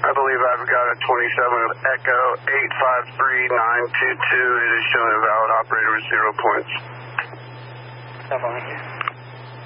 I believe I've got a 27 Echo 853922. It is showing a valid operator with 0 points. Cell phone, thank you.